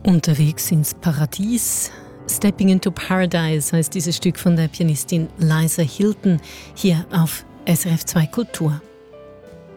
Unterwegs ins Paradies. Stepping into Paradise heißt dieses Stück von der Pianistin Liza Hilton hier auf SRF 2 Kultur.